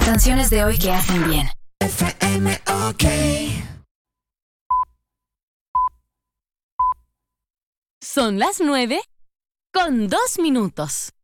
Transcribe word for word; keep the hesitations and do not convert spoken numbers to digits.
Canciones de hoy que hacen bien. F M, ok. Son las nueve con dos minutos.